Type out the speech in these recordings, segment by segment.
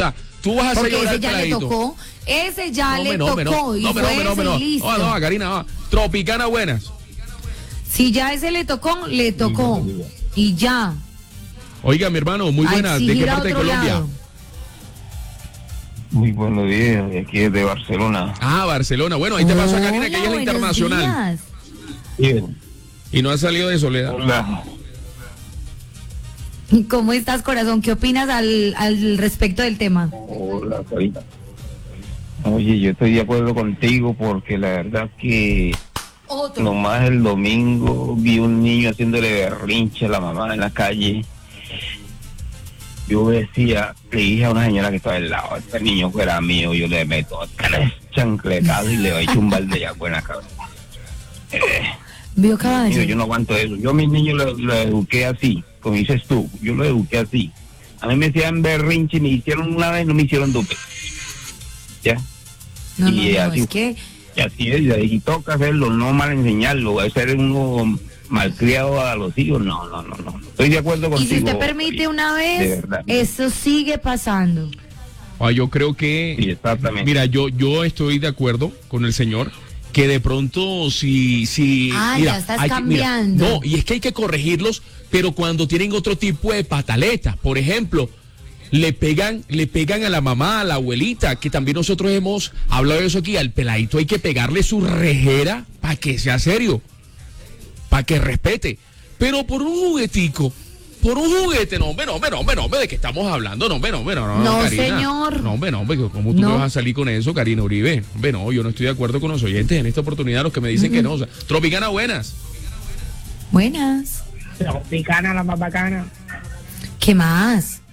sea, tú vas a hacer Porque llorar ese al ya le peladito. tocó, ese ya le tocó y no, fue ese y listo. No, Karina, va. Tropicana, buenas. Si ya ese le tocó y ya. Oiga, mi hermano, muy buenas. ¿De qué parte de Colombia? Lado. Muy buenos días, de aquí de Barcelona. Ah, Barcelona. Bueno, ahí te paso a Karina, que ella es la internacional. Bien. Y no ha salido de Soledad. Hola. ¿Cómo estás, corazón? ¿Qué opinas al respecto del tema? Hola, Karina. Oye, yo estoy de acuerdo contigo porque la verdad que nomás el domingo vi un niño haciéndole berrinche a la mamá en la calle. Yo decía, le dije a una señora que estaba al lado, este niño fuera mío, yo le meto 3 chancletadas y le echo un balde de agua en la cabeza. ¿Vio, caballo? Yo no aguanto eso. Yo a mis niños lo eduqué así, como dices tú, yo lo eduqué así. A mí me hacían berrinche, me hicieron una vez, no me hicieron dupe. ¿Ya? No, así, es que... Y así es, y toca hacerlo, no mal enseñarlo, ser uno malcriado a los hijos, no. Estoy de acuerdo contigo. Y si usted permite una vez, eso sigue pasando. Yo creo que... Sí, exactamente. Mira, yo estoy de acuerdo con el señor, que de pronto si mira, ya estás cambiando. No, y es que hay que corregirlos, pero cuando tienen otro tipo de pataletas, por ejemplo, le pegan a la mamá, a la abuelita, que también nosotros hemos hablado de eso aquí, al peladito hay que pegarle su rejera para que sea serio, para que respete, pero por un juguetico, no, ¿de qué estamos hablando? No, Karina. Señor. No, ¿cómo tú me vas a salir con eso, Karina Uribe? No, yo no estoy de acuerdo con los oyentes en esta oportunidad, los que me dicen que no. O sea, Tropicana, buenas. Buenas. Tropicana, la más bacana. ¿Qué más?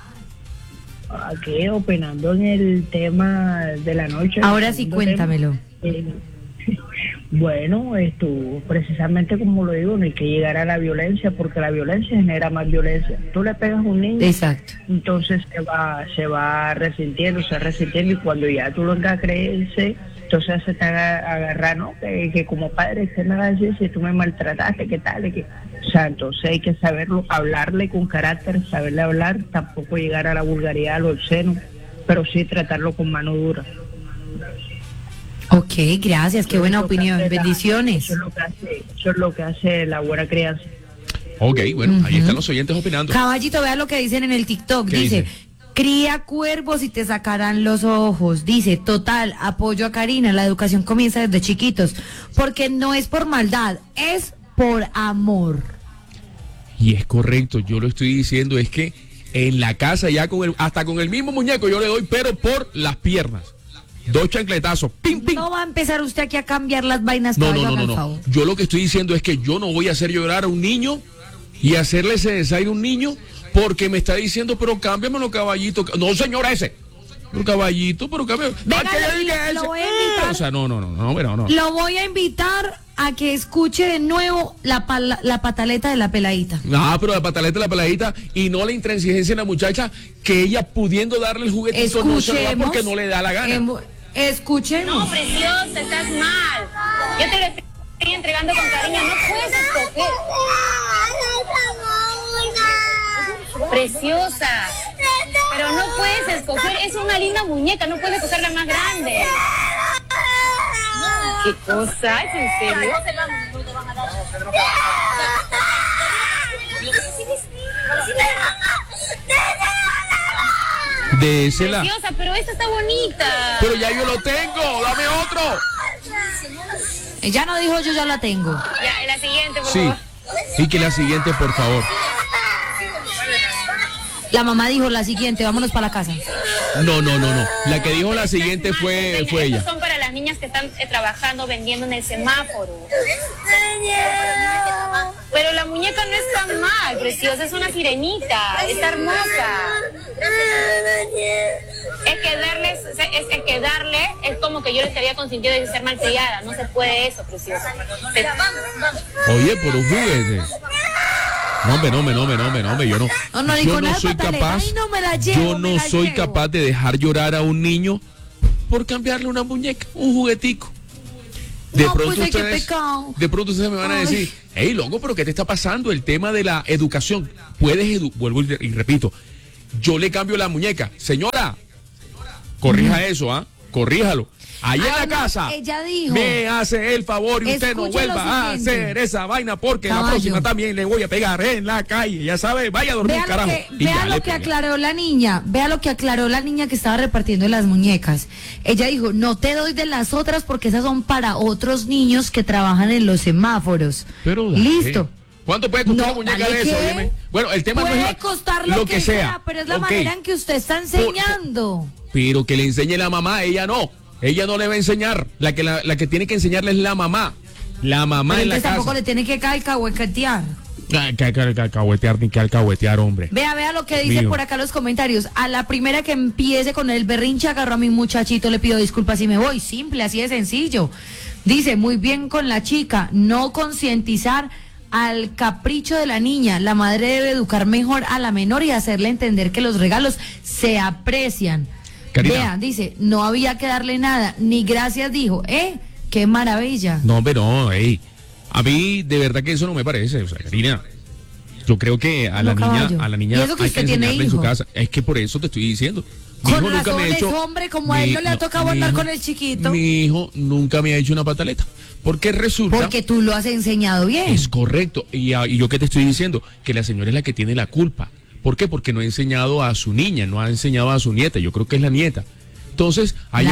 Aquí opinando en el tema de la noche. Ahora sí, cuéntamelo. Bueno, precisamente como lo digo, no hay que llegar a la violencia, porque la violencia genera más violencia. Tú le pegas a un niño, exacto, entonces se va resintiendo, y cuando ya tú lo hagas creerse, entonces se te agarrar, ¿no? Que como padre, ¿qué me va a decir si tú me maltrataste? ¿Qué tal? O sea, entonces hay que saberlo, hablarle con carácter, saberle hablar, tampoco llegar a la vulgaridad, al obsceno, pero sí tratarlo con mano dura. Ok, gracias, qué buena opinión, bendiciones. Eso es lo que hace la buena crianza. Ok, bueno, ahí están los oyentes opinando. Caballito, vea lo que dicen en el TikTok, dice, cría cuervos y te sacarán los ojos. Dice, total, apoyo a Karina, la educación comienza desde chiquitos, porque no es por maldad, es por amor. Y es correcto, yo lo estoy diciendo, es que en la casa ya hasta con el mismo muñeco yo le doy, pero por las piernas. 2 chancletazos, pim, pim. No va a empezar usted aquí a cambiar las vainas. No. Yo lo que estoy diciendo es que yo no voy a hacer llorar a un niño y hacerle ese desaire a un niño porque me está diciendo, pero cámbiamelo, caballito. No, señor, ese. Pero caballito, pero cámbiamelo. Venga, lo voy a invitar. O sea, no. Lo voy a invitar a que escuche de nuevo la pataleta de la peladita. Pero la pataleta de la peladita y no la intransigencia de la muchacha, que ella pudiendo darle el juguetito no se lo da porque no le da la gana. Escuchemos. No, preciosa, estás mal. Yo te lo estoy entregando con cariño, no puedes escoger. Preciosa, pero no puedes escoger, es una linda muñeca, no puedes escoger la más grande. ¿Qué cosa? ¿Es en serio? Désela. Preciosa, pero esta está bonita. Pero ya yo lo tengo, dame otro. Ella no dijo yo ya la tengo. Ya, la siguiente, por Sí, favor. y que la siguiente, por favor. La mamá dijo la siguiente, vámonos para la casa. No. La que dijo la siguiente fue ella. Estos son para las niñas que están trabajando, vendiendo en el semáforo. Pero la muñeca no está mal, preciosa, es una sirenita, está hermosa. Es que darle es como que yo le estaría consintiendo de ser malcriada, no se puede eso, preciosa. Oye, por un juguete. No, yo no soy capaz. Yo no soy capaz de dejar llorar a un niño por cambiarle una muñeca, un juguetico. De pronto ustedes me van a decir, hey, loco, pero ¿qué te está pasando? El tema de la educación. Vuelvo y repito, yo le cambio la muñeca. Señora, corrija eso, corríjalo. Allá en la casa, ella dijo, me hace el favor y usted no vuelva a hacer esa vaina porque la próxima también le voy a pegar en la calle. Ya sabe, vaya a dormir, carajo. Vea lo que aclaró la niña, que estaba repartiendo las muñecas. Ella dijo, no te doy de las otras porque esas son para otros niños que trabajan en los semáforos. Pero listo. ¿Cuánto puede costar una muñeca de eso? Bueno, el tema puede no es costar lo que sea, pero es la manera en que usted está enseñando. Pero que le enseñe la mamá, ella no. Ella no le va a enseñar, la que tiene que enseñarle es la mamá. La mamá en la casa. Tampoco le tiene que alcahuetear. Ni que alcahuetear, hombre. Vea lo que dice por acá los comentarios. A la primera que empiece con el berrinche, agarro a mi muchachito, le pido disculpas y me voy. Simple, así de sencillo. Dice, muy bien con la chica, no concientizar al capricho de la niña. La madre debe educar mejor a la menor y hacerle entender que los regalos se aprecian. Karina. Vea, dice, no había que darle nada, ni gracias dijo, qué maravilla. No, pero no, a mí de verdad que eso no me parece, o sea, Karina, yo creo que a la niña hay que enseñarle en su casa, es que por eso te estoy diciendo. Con razón es hombre, como a él no le ha tocado andar con el chiquito. Mi hijo nunca me ha hecho una pataleta, porque resulta... Porque tú lo has enseñado bien. Es correcto, y yo que te estoy diciendo, que la señora es la que tiene la culpa. ¿Por qué? Porque no ha enseñado a su niña, no ha enseñado a su nieta, yo creo que es la nieta. Entonces, hay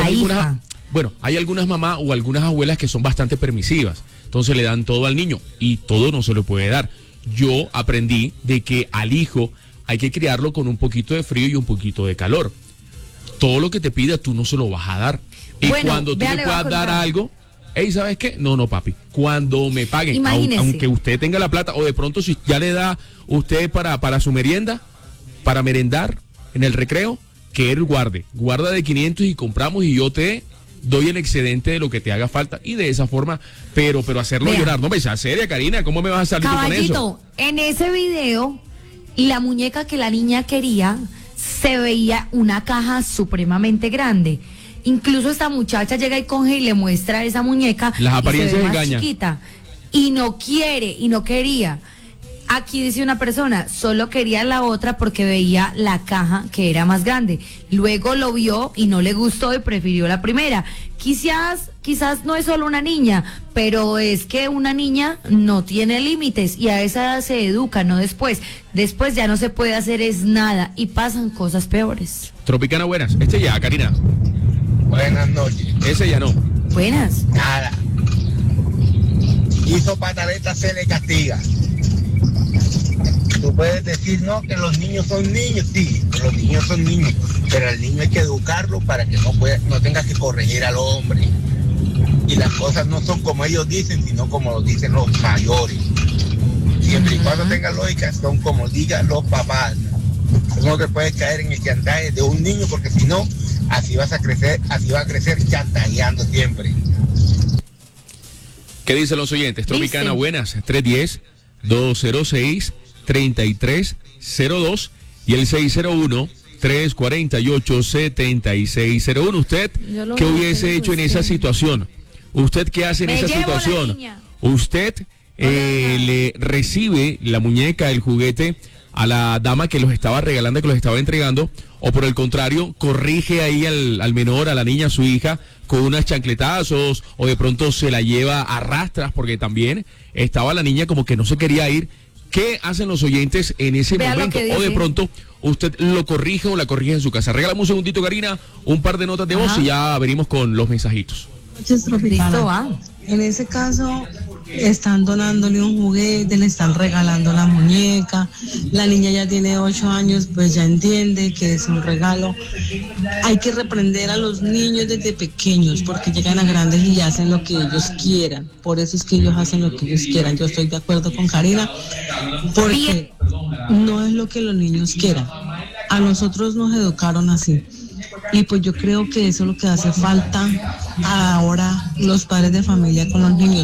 algunas mamás o algunas abuelas que son bastante permisivas, entonces le dan todo al niño y todo no se lo puede dar. Yo aprendí de que al hijo hay que criarlo con un poquito de frío y un poquito de calor. Todo lo que te pida tú no se lo vas a dar. Y cuando tú le puedas dar algo, ¿sabes qué? No, papi. Cuando me paguen, aunque usted tenga la plata, o de pronto si ya le da usted para su merienda, para merendar en el recreo, que él guarda de 500 y compramos y yo te doy el excedente de lo que te haga falta. Y de esa forma, pero hacerlo llorar. No me seas seria, Karina, ¿cómo me vas a salir con eso? En ese video, la muñeca que la niña quería, se veía una caja supremamente grande. Incluso esta muchacha llega y coge y le muestra esa muñeca. Las apariencias engañan. Chiquita, y no quiere, y no quería. Aquí dice una persona, solo quería la otra porque veía la caja que era más grande. Luego lo vio y no le gustó y prefirió la primera. Quizás no es solo una niña, pero es que una niña no tiene límites y a esa edad se educa, no después. Después ya no se puede hacer es nada y pasan cosas peores. Tropicana, buenas. Ya, Karina. Buenas noches. Ese ya no. Buenas. Nada. Hizo pataleta, se le castiga. Tú puedes decir, no, que los niños son niños. Sí, los niños son niños. Pero al niño hay que educarlo para que no tenga que corregir al hombre. Y las cosas no son como ellos dicen, sino como lo dicen los mayores. Siempre y cuando tenga lógica, son como digan los papás. No te puedes caer en el chantaje de un niño, porque si no, así va a crecer chantajeando siempre. ¿Qué dicen los oyentes? Tropicana, buenas. 310-206-3302 y el 601-348-7601. ¿Usted qué hubiese hecho en esa situación? ¿Usted qué hace en esa situación? ¿Usted le recibe la muñeca, el juguete a la dama que los estaba regalando, que los estaba entregando, o por el contrario, corrige ahí al menor, a la niña, a su hija, con unas chancletazos, o de pronto se la lleva a rastras, porque también estaba la niña como que no se quería ir? ¿Qué hacen los oyentes en ese momento? O de pronto usted lo corrige o la corrige en su casa. Regálame un segundito, Karina, un par de notas de voz y ya venimos con los mensajitos. En ese caso, están donándole un juguete, le están regalando la muñeca, la niña ya tiene 8 años, pues ya entiende que es un regalo. Hay que reprender a los niños desde pequeños, porque llegan a grandes y hacen lo que ellos quieran. Por eso es que ellos hacen lo que ellos quieran. Yo estoy de acuerdo con Karina, porque no es lo que los niños quieran. A nosotros nos educaron así. Y pues yo creo que eso es lo que hace falta ahora los padres de familia con los niños.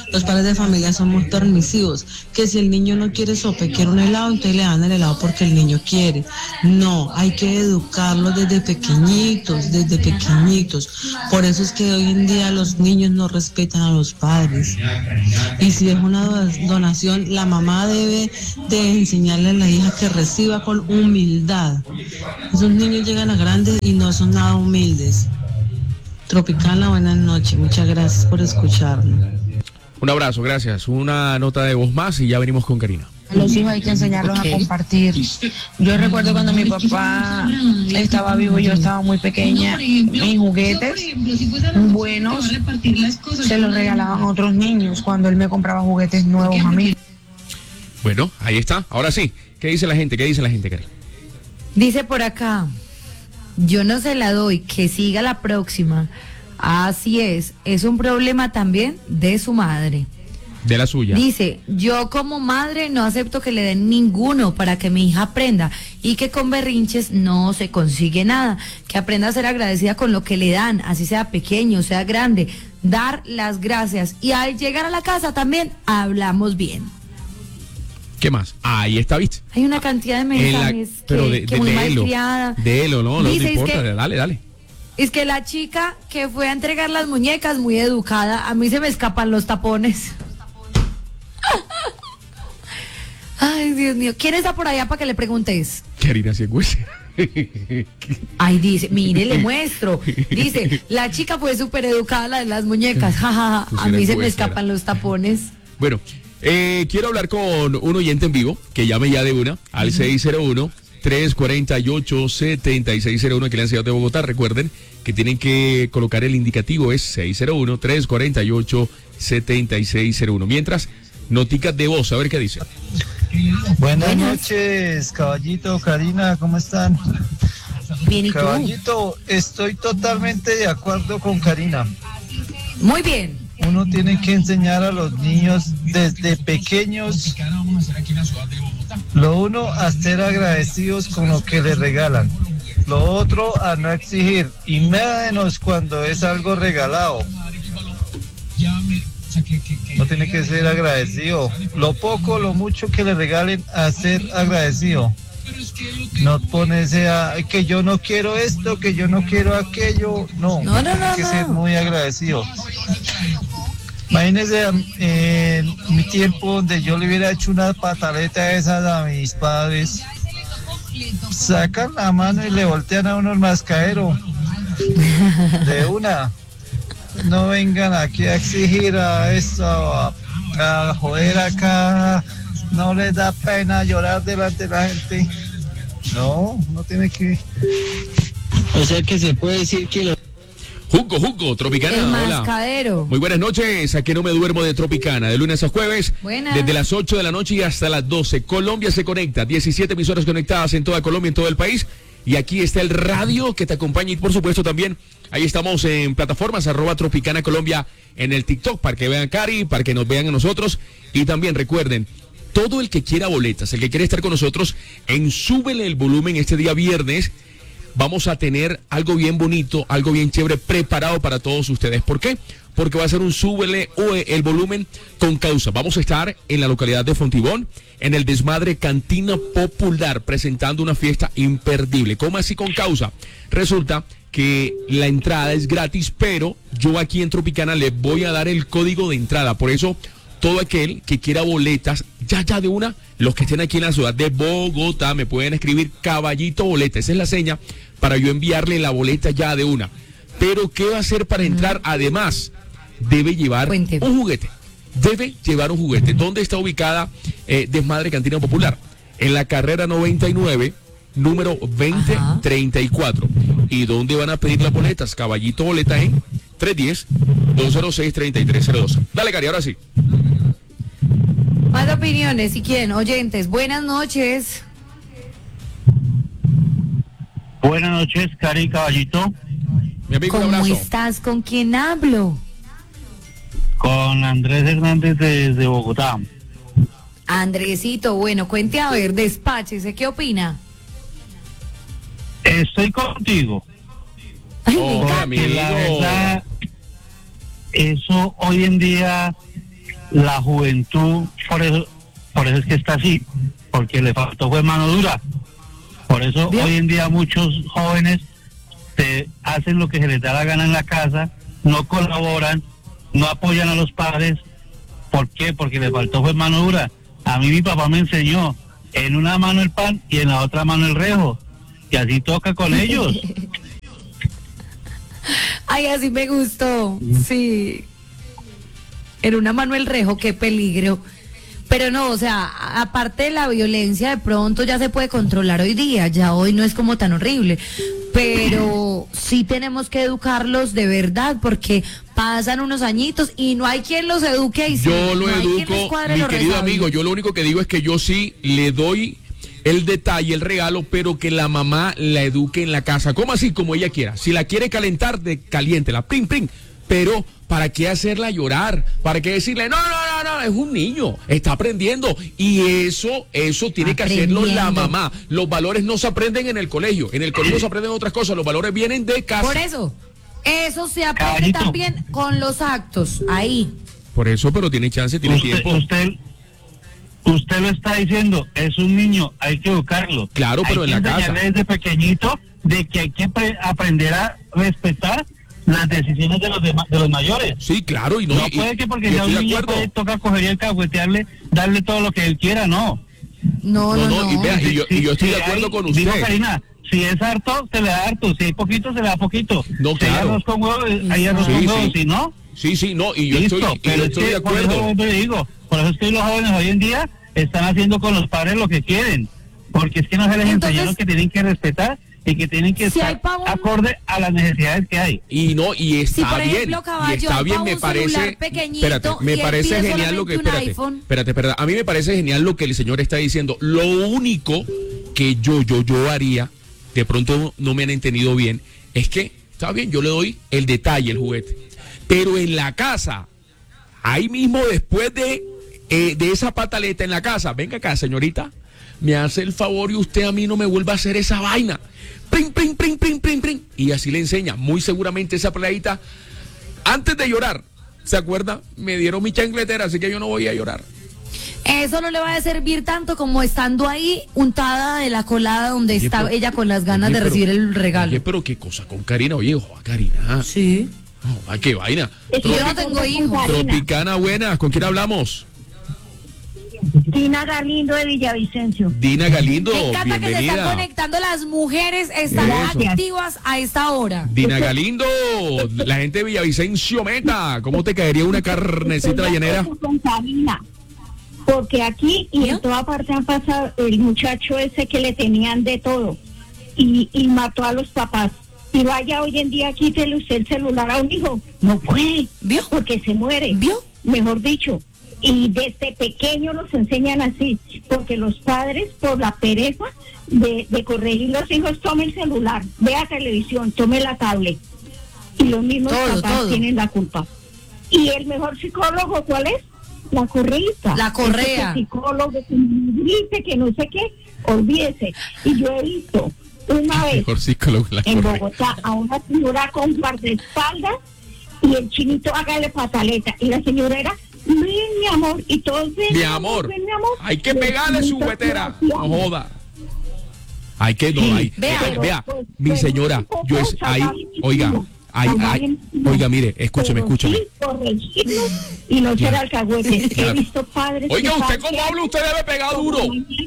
Los padres de familia son muy permisivos, que si el niño no quiere sopa y quiere un helado, entonces le dan el helado porque el niño quiere. No, hay que educarlos desde pequeñitos. Por eso es que hoy en día los niños no respetan a los padres. Y si es una donación, la mamá debe de enseñarle a la hija que reciba con humildad. Esos niños llegan a grandes y no son nada humildes. Tropicana, buenas noches, muchas gracias por escucharnos. Un abrazo, gracias. Una nota de voz más y ya venimos con Karina. A los hijos hay que enseñarlos a compartir. Yo recuerdo cuando mi papá estaba vivo, yo estaba muy pequeña, mis juguetes buenos se los regalaban a otros niños cuando él me compraba juguetes nuevos a mí. Bueno, ahí está. Ahora sí, ¿qué dice la gente, Karina? Dice por acá, yo no se la doy, que siga la próxima. Así es un problema también de su madre. De la suya. Dice, yo como madre no acepto que le den ninguno para que mi hija aprenda y que con berrinches no se consigue nada, que aprenda a ser agradecida con lo que le dan, así sea pequeño, sea grande, dar las gracias y al llegar a la casa también hablamos bien. ¿Qué más? Ahí está, ¿viste? Hay una cantidad de mensajes que muy malcriada. De él, no Dice, importa, es que, dale. Es que la chica que fue a entregar las muñecas, muy educada, a mí se me escapan los tapones. Ay, Dios mío. ¿Quién está por allá para que le preguntes? Karina Cienfuegos. Ay, dice, mire, le muestro. Dice, la chica fue súper educada, la de las muñecas. Ja. A mí se me escapan los tapones. Bueno, quiero hablar con un oyente en vivo, que llame ya de una, al 601-348-7601, aquí en la ciudad de Bogotá. Recuerden que tienen que colocar el indicativo, es 601-348-7601. Mientras, noticas de voz, a ver qué dice. Buenas noches, caballito, Karina, ¿cómo están? Bien, ¿y tú? Caballito, estoy totalmente de acuerdo con Karina. Muy bien. Uno tiene que enseñar a los niños desde pequeños, lo uno, a ser agradecidos con lo que les regalan, lo otro, a no exigir, y menos cuando es algo regalado. No tiene que ser agradecido. Lo poco, lo mucho que le regalen, a ser agradecido. No ponerse a que yo no quiero esto, que yo no quiero aquello. No, tiene que ser muy agradecido. Imagínense en mi tiempo donde yo le hubiera hecho una pataleta esas a mis padres. Sacan la mano y le voltean a uno el mascadero. De una. No vengan aquí a exigir a esto, a joder acá. No les da pena llorar delante de la gente. No tiene que. O sea que se puede decir que lo. Junco, Tropicana, el hola. Mascadero. Muy buenas noches, aquí no me duermo de Tropicana, de lunes a jueves, Buenas. Desde las 8 de la noche y hasta las 12. Colombia se conecta, 17 emisoras conectadas en toda Colombia, en todo el país. Y aquí está el radio que te acompaña y por supuesto también ahí estamos en plataformas @Tropicana Colombia en el TikTok para que vean Cari, para que nos vean a nosotros. Y también recuerden, todo el que quiera boletas, el que quiere estar con nosotros en Súbele el Volumen este día viernes, vamos a tener algo bien bonito, algo bien chévere preparado para todos ustedes. ¿Por qué? Porque va a ser un Súbele el Volumen con causa. Vamos a estar en la localidad de Fontibón, en el Desmadre Cantina Popular, presentando una fiesta imperdible. ¿Cómo así con causa? Resulta que la entrada es gratis, pero yo aquí en Tropicana les voy a dar el código de entrada. Por eso, todo aquel que quiera boletas, ya de una, los que estén aquí en la ciudad de Bogotá, me pueden escribir Caballito Boleta. Esa es la seña para yo enviarle la boleta ya de una. Pero, ¿qué va a hacer para entrar? Además, debe llevar un juguete. Debe llevar un juguete. ¿Dónde está ubicada Desmadre Cantina Popular? En la carrera 99, número 2034. ¿Y dónde van a pedir las boletas? Caballito Boleta en 310-206-3302. Dale, Cari, ahora sí. Más opiniones, si quieren, oyentes. Buenas noches. Buenas noches, Cari, Caballito. Mi amigo, un ¿Cómo abrazo. estás? ¿Con quién hablo? Con Andrés Hernández desde Bogotá. Andresito, bueno, cuente a ver, despáchese, ¿qué opina? Estoy contigo. Ay, Hola, Porque amigo. la verdad, eso hoy en día la juventud, por eso es que está así, porque le faltó fue mano dura. Por eso hoy en día muchos jóvenes hacen lo que se les da la gana en la casa, no colaboran, no apoyan a los padres. ¿Por qué? Porque le faltó fue mano dura. A mí mi papá me enseñó, en una mano el pan y en la otra mano el rejo, y así toca con ellos. Ay, así me gustó, sí. En una mano el rejo, qué peligro. Pero no, o sea, aparte de la violencia, de pronto ya se puede controlar hoy día, ya hoy no es como tan horrible, pero sí tenemos que educarlos de verdad, porque pasan unos añitos y no hay quien los eduque. Y yo lo educo, mi querido amigo, yo lo único que digo es que yo sí le doy el detalle, el regalo, pero que la mamá la eduque en la casa, como así, como ella quiera. Si la quiere calentar, caliéntela, prim, prim, pero ¿para qué hacerla llorar? ¿Para qué decirle, no, es un niño, está aprendiendo? Y eso tiene que hacerlo la mamá. Los valores no se aprenden en el colegio se aprenden otras cosas, los valores vienen de casa. Por eso se aprende también con los actos, ahí. Por eso, pero tiene chance, tiene tiempo. Usted lo está diciendo, es un niño, hay que educarlo. Claro, pero en la casa. Desde pequeñito de que hay que aprender a respetar las decisiones de los mayores. Sí, claro, y no puede que porque ya un niño toca coger y alcahuetearle, darle todo lo que él quiera, no. No. Y yo estoy de acuerdo con usted. Digo, Karina, si es harto, se le da harto, si hay poquito, se le da poquito. No, claro. Si hay arroz con huevo, hay arroz con huevo, si no. Sí, no, y yo estoy de acuerdo. Por eso es que los jóvenes hoy en día están haciendo con los padres lo que quieren, porque es que no se les enseñaron que tienen que respetar y que tienen que estar acorde a las necesidades que hay. Y está bien, ejemplo, Caballo, y está bien, me parece, me parece genial lo que, espérate, a mí me parece genial lo que el señor está diciendo. Lo único que yo haría, de pronto no me han entendido bien, es que, está bien, yo le doy el detalle, el juguete, pero en la casa, ahí mismo después de esa pataleta en la casa, venga acá, señorita, me hace el favor y usted a mí no me vuelva a hacer esa vaina. Prim, prim, prim, prim, prim, prim. Y así le enseña. Muy seguramente esa peladita, antes de llorar, ¿se acuerda? Me dieron mi chancletera, así que yo no voy a llorar. Eso no le va a servir tanto como estando ahí untada de la colada donde está ella con las ganas de recibir el regalo. Oye, pero qué cosa con Karina, oye, Karina. Sí. No, qué vaina. Yo no tengo hijos. Tropicana, buenas, ¿con quién hablamos? Dina Galindo de Villavicencio. Dina Galindo, me encanta bienvenida. Que se están conectando las mujeres, están activas a esta hora. Dina Galindo, la gente de Villavicencio Meta, ¿cómo te caería una carnecita llanera? Porque aquí y en toda parte han pasado el muchacho ese que le tenían de todo y mató a los papás. Y vaya hoy en día, quítele usted el celular a un hijo. No puede, ¿vio? Porque se muere, ¿vio? Mejor dicho. Y desde pequeños los enseñan así, porque los padres, por la pereza de corregir los hijos, tome el celular, vea televisión, tome la tablet. Y los mismos papás tienen la culpa. ¿Y el mejor psicólogo cuál es? La correísta. La correa. El psicólogo que dice que no sé qué, olvídese. Y yo he visto una vez en Bogotá a una señora con guardaespaldas y el chinito hágale pataleta. Y la señora era... Ven, mi amor, y todos ven, mi amor, hay que pegarle su juguetera, no joda. Hay que, vea, mi señora, oiga, mire, escúcheme. Y no ser alcahuete. He visto padres. Oiga, usted como habla, usted debe pegar duro.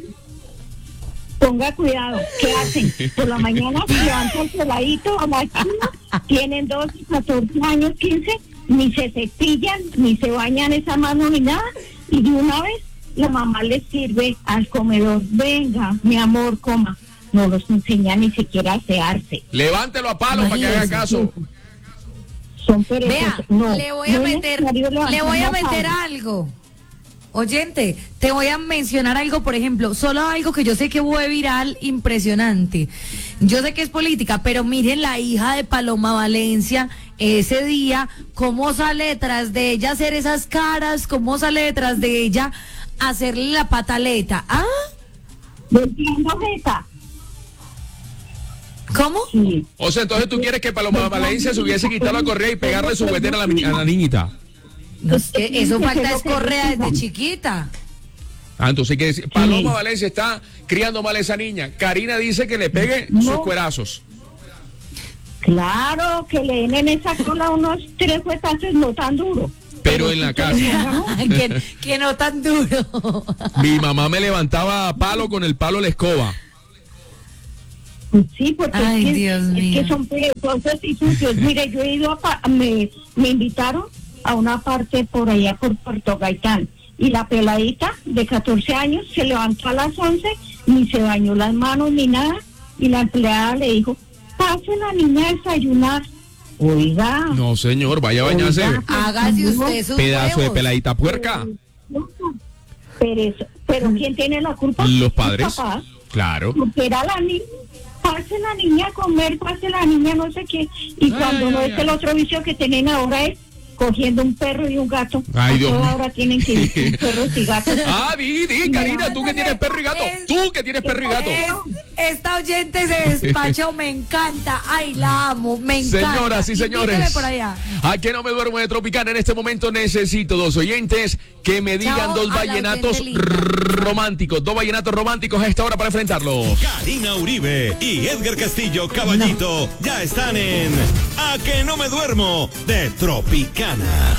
Ponga cuidado, ¿qué hacen? Por la mañana se levantan el peladito a la esquina, tienen 12, 14 años, 15, ni se cepillan, ni se bañan esa mano ni nada, y de una vez la mamá les sirve al comedor, venga, mi amor, coma. No los enseña ni siquiera a asearse. Levántelo a palo para que haga caso. Son perezosos. Vea, no, le voy a meter algo. Oyente, te voy a mencionar algo, por ejemplo, solo algo que yo sé que fue viral, impresionante. Yo sé que es política, pero miren la hija de Paloma Valencia, ese día, cómo sale detrás de ella a hacer esas caras, cómo sale detrás de ella a hacerle la pataleta. ¿Ah? ¿Cómo? Sí. O sea, entonces tú quieres que Paloma Valencia se hubiese quitado la correa y pegarle su juguetera a la niñita. No, es que eso falta es correa desde chiquita. Ah, entonces hay que decir, Paloma Valencia está criando mal a esa niña. Karina dice que le pegue sus cuerazos. Claro, que le den en esa cola unos 3 fuetazos no tan duro. Pero en la casa. que no tan duro. Mi mamá me levantaba palo con el palo de la escoba. Sí, porque Ay, es Dios mío. que son perezosos y sucios. Mire, yo he ido me invitaron a una parte por allá por Puerto Gaitán. Y la peladita de 14 años se levantó a las 11, ni se bañó las manos ni nada. Y la empleada le dijo, pase la niña a desayunar. Oiga. No, señor, vaya a bañarse. Hágase usted sus pedazo huevos. de peladita puerca. Pero ¿quién tiene la culpa? Los padres. Los papás. Claro. Porque era la niña. Pase la niña a comer, pase la niña no sé qué. Y cuando no es el otro vicio que tienen ahora es cogiendo un perro y un gato. Ay, Dios mío. Ahora tienen que ir perros y gatos. Ah, di, Karina, tú que tienes perro y gato. Tú que tienes perro y gato. Esta oyente se despachó, me encanta. Ay, la amo, me encanta. Señoras y señores, Invíteme por allá. ¿a qué no me duermo de Tropicana? En este momento necesito 2 oyentes que me digan Chao, 2 a la vallenatos oyente linda. románticos. 2 vallenatos románticos a esta hora para enfrentarlos. Karina Uribe y Edgar Castillo Caballito ya están en A que no me duermo de Tropicana.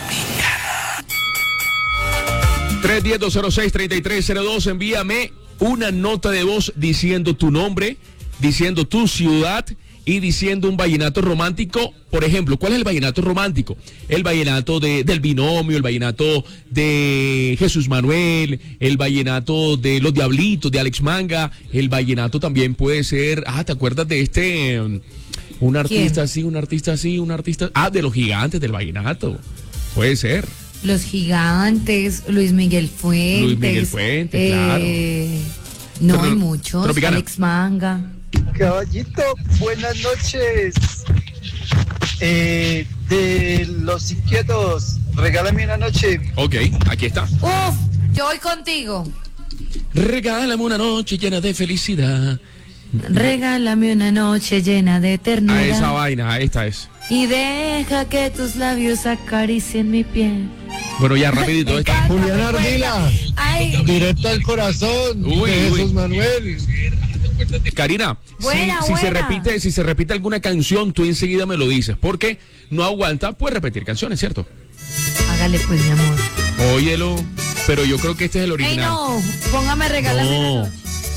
310-206-3302, envíame una nota de voz diciendo tu nombre, diciendo tu ciudad y diciendo un vallenato romántico. Por ejemplo, ¿cuál es el vallenato romántico? El vallenato del Binomio, el vallenato de Jesús Manuel, el vallenato de Los Diablitos, de Alex Manga, el vallenato también puede ser, ¿te acuerdas de este? Un artista así, un artista así, un artista... de Los Gigantes del vallenato, puede ser. Los Gigantes, Luis Miguel Fuentes. Claro. No hay muchos. Tropicana. Alex Manga. Caballito, buenas noches. De Los Inquietos, regálame una noche. Ok, aquí está. Uf, yo voy contigo. Regálame una noche llena de felicidad. Regálame una noche llena de ternura. A esa vaina, esta es. Y deja que tus labios acaricien mi piel. Bueno, ya rapidito. Julián Ardila, directo al corazón de Jesús Manuel. Karina, buena, si se repite alguna canción, tú enseguida me lo dices, porque no aguanta, pues repetir canciones, ¿cierto? Hágale pues, mi amor. Óyelo, pero yo creo que este es el original. Ey, no, póngame regálame. No.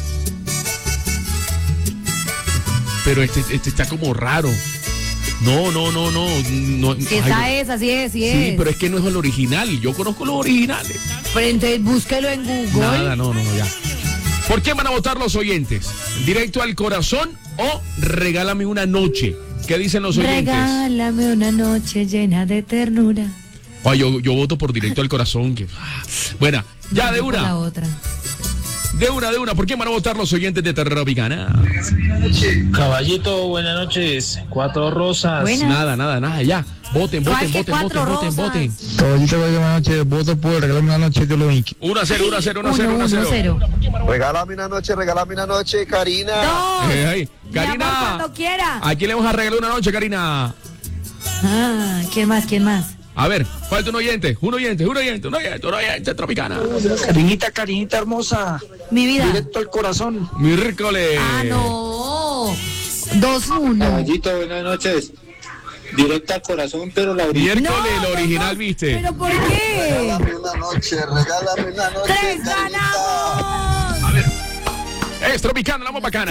Pero este está como raro. No. Esa es, así es, sí es. Sí, pero es que no es el original. Yo conozco los originales. Pero entonces búsquelo en Google. Nada, no, ya. ¿Por qué van a votar los oyentes? ¿Directo al corazón o regálame una noche? ¿Qué dicen los oyentes? Regálame una noche llena de ternura. Yo voto por directo al corazón. Bueno, ya de una. La otra. De una. ¿Por qué van a votar los oyentes de Tropicana? Caballito, buenas noches. 4 rosas. Buenas. Nada, ya. Voten. Caballito, buenas noches. Voto por regálame una noche de Los Inquietos. 1-0. Regálame una noche, Karina. Karina. Cuando quiera. ¿A quién le vamos a regalar una noche, Karina? ¿Quién más? A ver, falta un oyente, Tropicana. Carinita hermosa. Mi vida. Directo al corazón. Miércoles. No. 2-1. Caballito, buenas noches. Directo al corazón, pero la original. Miércoles, el original, ¿viste? ¿Pero por qué? Regálame una noche. 3 ganamos. A ver. Es Tropicana, la más bacana.